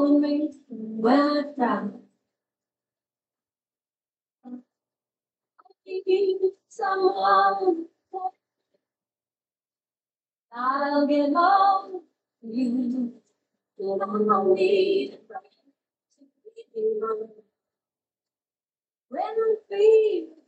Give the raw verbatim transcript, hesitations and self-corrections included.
hold me when I cry. I need someone. I'll get home. You don't need a friend to be mine. When I'm free.